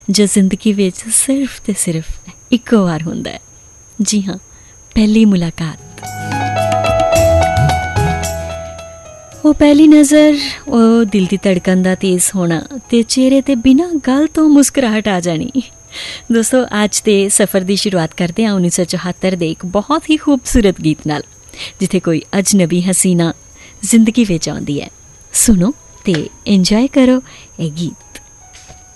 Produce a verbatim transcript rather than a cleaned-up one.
ਜੋ ਜ਼ਿੰਦਗੀ ਵਿੱਚ ਸਿਰਫ ਤੇ ਸਿਰਫ ਇੱਕੋ ਵਾਰ ਹੁੰਦਾ ਹੈ। ਜੀ ਹਾਂ, ਪਹਿਲੀ ਮੁਲਾਕਾਤ। ਉਹ ਪਹਿਲੀ ਨਜ਼ਰ, ਉਹ ਦਿਲ ਦੀ ਧੜਕਣ ਦਾ ਤੇਜ਼ ਹੋਣਾ ਤੇ ਚਿਹਰੇ ਤੇ ਬਿਨਾਂ ਗੱਲ ਤੋਂ ਮੁਸਕਰਾਹਟ ਆ ਜਾਣੀ। ਦੋਸਤੋ, ਅੱਜ ਦੇ ਸਫ਼ਰ ਦੀ ਸ਼ੁਰੂਆਤ ਕਰਦੇ ਹਾਂ ਉੱਨੀ ਸੌ ਚੁਹੱਤਰ ਦੇ ਇੱਕ ਬਹੁਤ ਹੀ ਖੂਬਸੂਰਤ ਗੀਤ ਨਾਲ, ਜਿੱਥੇ ਕੋਈ ਅਜਨਬੀ ਹਸੀਨਾ ਜ਼ਿੰਦਗੀ ਵਿੱਚ ਆਉਂਦੀ ਹੈ। ਸੁਣੋ ਤੇ ਇੰਜੋਏ ਕਰੋ ਇਹ ਗੀਤ।